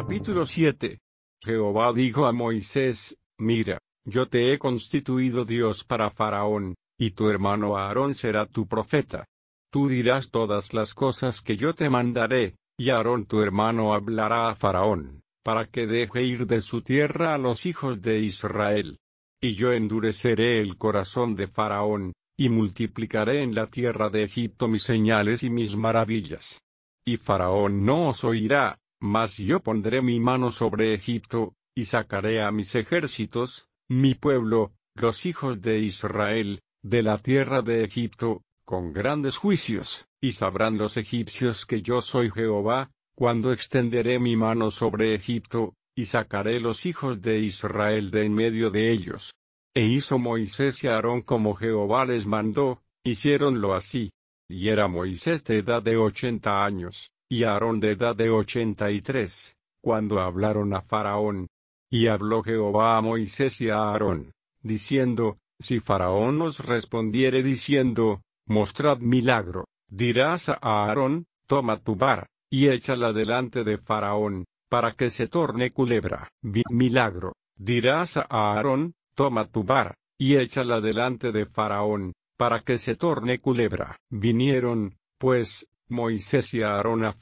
Capítulo 7. Jehová dijo a Moisés: Mira, yo te he constituido Dios para Faraón, y tu hermano Aarón será tu profeta. Tú dirás todas las cosas que yo te mandaré, y Aarón tu hermano hablará a Faraón, para que deje ir de su tierra a los hijos de Israel. Y yo endureceré el corazón de Faraón, y multiplicaré en la tierra de Egipto mis señales y mis maravillas. Y Faraón no os oirá, mas yo pondré mi mano sobre Egipto, y sacaré a mis ejércitos, mi pueblo, los hijos de Israel, de la tierra de Egipto, con grandes juicios, y sabrán los egipcios que yo soy Jehová, cuando extenderé mi mano sobre Egipto, y sacaré los hijos de Israel de en medio de ellos. E hizo Moisés y Aarón como Jehová les mandó, hiciéronlo así. Y era Moisés de edad de 80 años, y Aarón de edad de 83, cuando hablaron a Faraón. Y habló Jehová a Moisés y a Aarón, diciendo: Si Faraón os respondiere diciendo: Mostrad milagro, dirás a Aarón: Toma tu vara, y échala delante de Faraón, para que se torne culebra. Milagro, dirás a Aarón: Toma tu vara, y échala delante de Faraón, para que se torne culebra. Vinieron, pues, Moisés y Aarón a